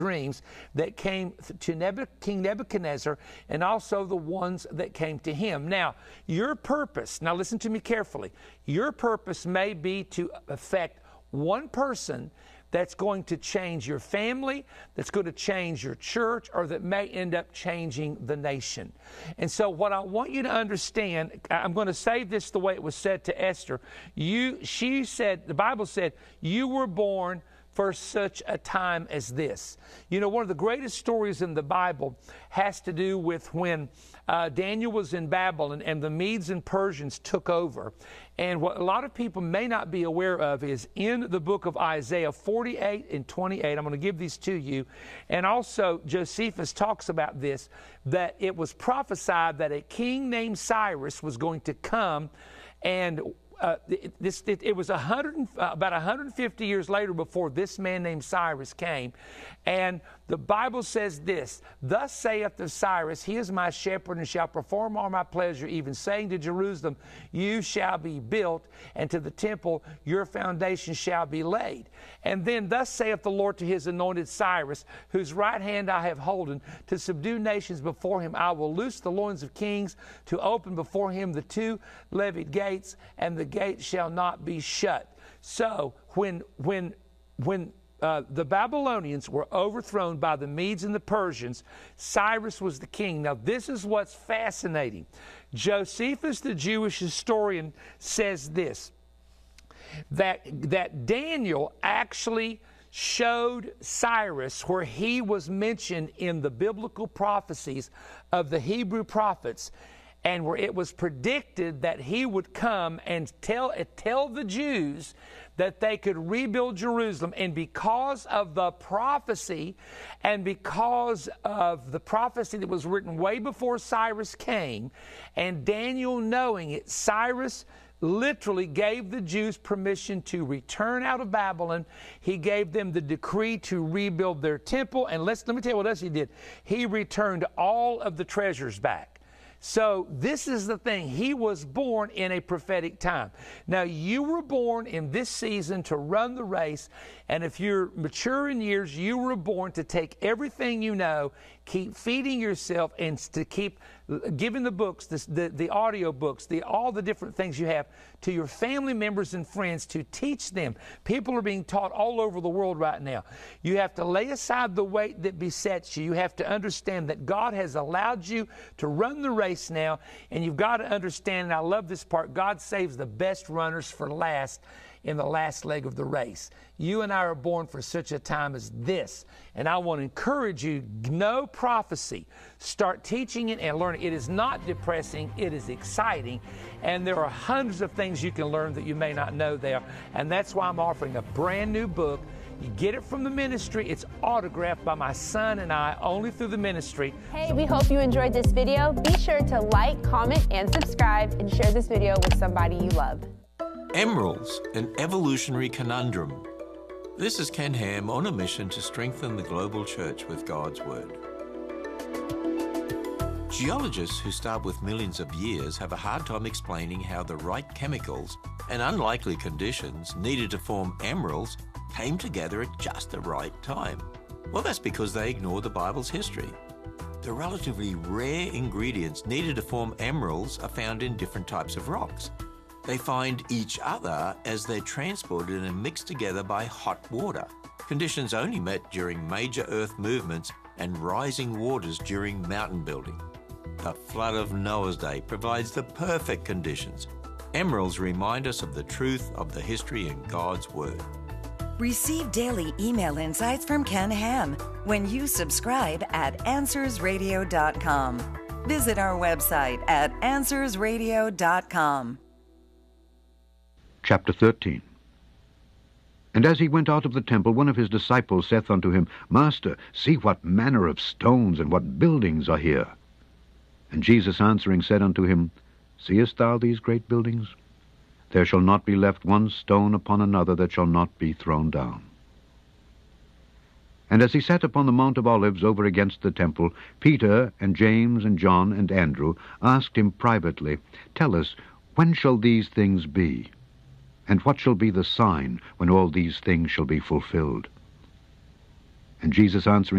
dreams that came to King Nebuchadnezzar, and also the ones that came to him. Now, your purpose, now listen to me carefully, your purpose may be to affect one person that's going to change your family, that's going to change your church, or that may end up changing the nation. And so what I want you to understand, I'm going to say this the way it was said to Esther. She said, the Bible said, you were born for such a time as this. You know, one of the greatest stories in the Bible has to do with when Daniel was in Babylon and the Medes and Persians took over. And what a lot of people may not be aware of is in the book of Isaiah 48 and 28, I'm going to give these to you, and also Josephus talks about this, that it was prophesied that a king named Cyrus was going to come, and it was about 150 years later before this man named Cyrus came. And the Bible says this, thus saith the Cyrus, he is my shepherd and shall perform all my pleasure, even saying to Jerusalem, you shall be built, and to the temple your foundation shall be laid. And then thus saith the Lord to his anointed Cyrus, whose right hand I have holden, to subdue nations before him. I will loose the loins of kings, to open before him the two levied gates, and the gate shall not be shut. So when the Babylonians were overthrown by the Medes and the Persians, Cyrus was the king. Now, this is what's fascinating. Josephus, the Jewish historian, says this, that Daniel actually showed Cyrus where he was mentioned in the biblical prophecies of the Hebrew prophets, and where it was predicted that he would come and tell the Jews that they could rebuild Jerusalem. And because of the prophecy, and because of the prophecy that was written way before Cyrus came, and Daniel knowing it, Cyrus literally gave the Jews permission to return out of Babylon. He gave them the decree to rebuild their temple. And let me tell you what else he did. He returned all of the treasures back. So this is the thing. He was born in a prophetic time. Now, you were born in this season to run the race, and if you're mature in years, you were born to take everything you know, keep feeding yourself, and to keep giving the books, the audio books, all the different things you have to your family members and friends to teach them. People are being taught all over the world right now. You have to lay aside the weight that besets you. You have to understand that God has allowed you to run the race now, and you've got to understand, and I love this part, God saves the best runners for last in the last leg of the race. You and I are born for such a time as this. And I want to encourage you, know prophecy. Start teaching it and learning. It is not depressing. It is exciting. And there are hundreds of things you can learn that you may not know there. And that's why I'm offering a brand new book. You get it from the ministry. It's autographed by my son and I, only through the ministry. Hey, we hope you enjoyed this video. Be sure to like, comment, and subscribe, and share this video with somebody you love. Emeralds, an evolutionary conundrum. This is Ken Ham on a mission to strengthen the global church with God's Word. Geologists who start with millions of years have a hard time explaining how the right chemicals and unlikely conditions needed to form emeralds came together at just the right time. Well, that's because they ignore the Bible's history. The relatively rare ingredients needed to form emeralds are found in different types of rocks. They find each other as they're transported and mixed together by hot water, conditions only met during major earth movements and rising waters during mountain building. The flood of Noah's day provides the perfect conditions. Emeralds remind us of the truth of the history in God's Word. Receive daily email insights from Ken Ham when you subscribe at AnswersRadio.com. Visit our website at AnswersRadio.com. Chapter 13. And as he went out of the temple, one of his disciples saith unto him, Master, see what manner of stones and what buildings are here. And Jesus answering said unto him, Seest thou these great buildings? There shall not be left one stone upon another that shall not be thrown down. And as he sat upon the Mount of Olives over against the temple, Peter and James and John and Andrew asked him privately, Tell us, when shall these things be? And what shall be the sign when all these things shall be fulfilled? And Jesus answering